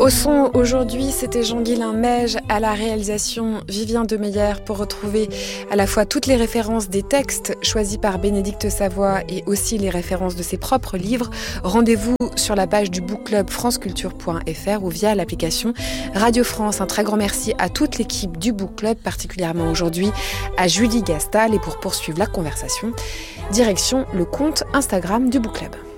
Au son, aujourd'hui, c'était Jean-Guilain Meige, à la réalisation Vivien Demeyer, pour retrouver à la fois toutes les références des textes choisis par Bénédicte Savoie et aussi les références de ses propres livres. Rendez-vous sur la page du Book Club franceculture.fr ou via l'application Radio France. Un très grand merci à toute l'équipe du Book Club, particulièrement aujourd'hui à Julie Gastal. Et pour poursuivre la conversation, direction le compte Instagram du Book Club.